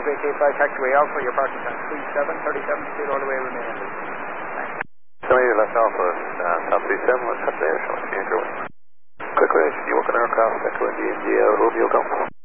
vacate by taxiway Alpha, your parking time, 37 speed all the way remain in business. Thanks. So you left Alpha, South 37, let's cut there, shall I see you go? Quick question, you work on aircraft, Echo India, Romeo Golf.